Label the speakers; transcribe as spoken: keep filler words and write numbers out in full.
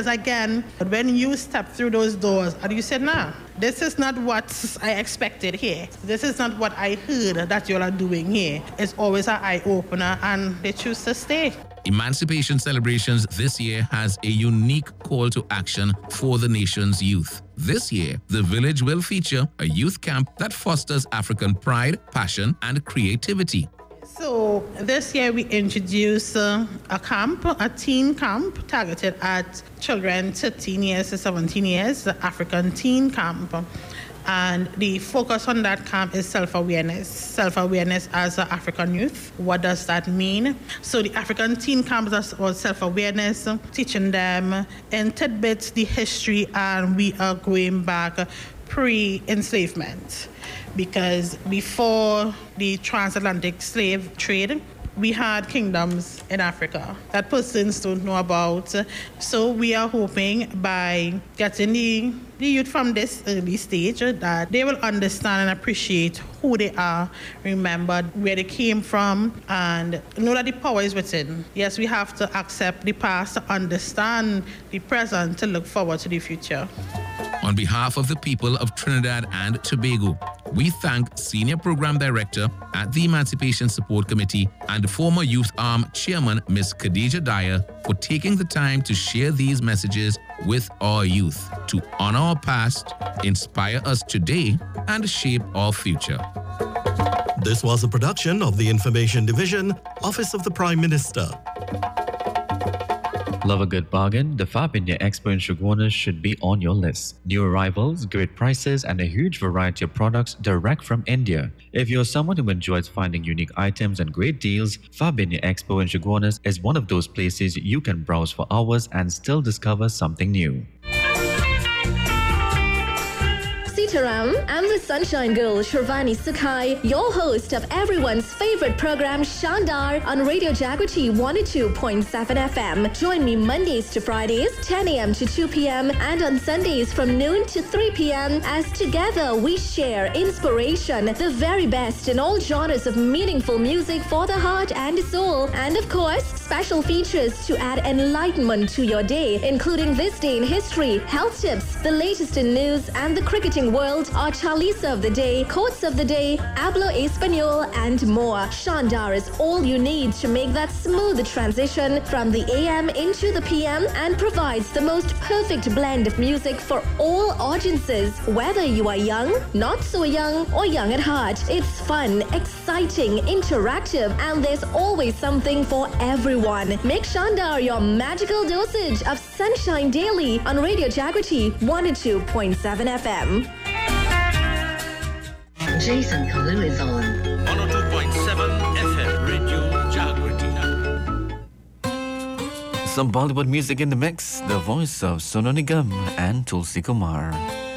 Speaker 1: Because again, when you step through those doors and you say, nah, this is not what I expected here. This is not what I heard that you all are doing here. It's always an eye-opener, and they choose to stay.
Speaker 2: Emancipation Celebrations this year has a unique call to action for the nation's youth. This year, the village will feature a youth camp that fosters African pride, passion, and creativity.
Speaker 1: So this year we introduced uh, a camp, a teen camp targeted at children thirteen years to seventeen years, the African Teen Camp. And the focus on that camp is self-awareness. Self-awareness as an African youth. What does that mean? So the African Teen Camp is about self-awareness, teaching them in tidbits the history, and we are going back pre-enslavement. Because before the transatlantic slave trade, we had kingdoms in Africa that persons don't know about. So we are hoping by getting the, the youth from this early stage that they will understand and appreciate who they are, remember where they came from, and know that the power is within. Yes, we have to accept the past to understand the present, to look forward to the future.
Speaker 2: On behalf of the people of Trinidad and Tobago, we thank Senior Program Director at the Emancipation Support Committee and former Youth Arm Chairman Miz Khadija Dyer for taking the time to share these messages with our youth to honor our past, inspire us today, and shape our future.
Speaker 3: This was a production of the Information Division, Office of the Prime Minister.
Speaker 4: Love a good bargain? The Farbinia Expo in Chaguanas should be on your list. New arrivals, great prices, and a huge variety of products direct from India. If you're someone who enjoys finding unique items and great deals, Farbinia Expo in Chaguanas is one of those places you can browse for hours and still discover something new.
Speaker 5: Sitaram, I'm the Sunshine Girl, Shravani Sukhai, your host of everyone's favorite program, Shandar, on Radio Jagriti one oh two point seven F M. Join me Mondays to Fridays, ten a m to two p m, and on Sundays from noon to three p m, as together we share inspiration, the very best in all genres of meaningful music for the heart and soul, and of course, special features to add enlightenment to your day, including This Day in History, health tips, the latest in news, and the cricketing world, our Charlisa of the day, quotes of the day, Hablo Espanol, and more. Shandar is all you need to make that smooth transition from the A M into the P M, and provides the most perfect blend of music for all audiences, whether you are young, not so young, or young at heart. It's fun, exciting, interactive, and there's always something for everyone. Make Shandar your magical dosage of sunshine daily on Radio Jagriti one oh two point seven F M.
Speaker 6: Jason Kalu is on
Speaker 7: one oh two point seven F M Radio Jagriti.
Speaker 4: Some Bollywood music in the mix, the voice of Sonu Nigam and Tulsi Kumar.